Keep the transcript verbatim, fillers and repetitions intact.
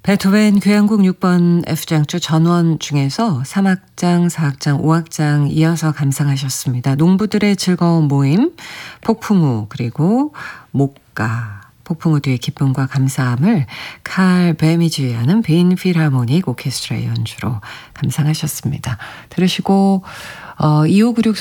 베토벤 교향곡 육 번 F장조 전원 중에서 삼 악장, 사 악장, 오 악장 이어서 감상하셨습니다. 농부들의 즐거운 모임, 폭풍우 그리고 목가. 폭풍우 뒤의 기쁨과 감사함을 칼 뱀이 지휘하는 빈 필하모닉 오케스트라의 연주로 감상하셨습니다. 들으시고 어, 이오구육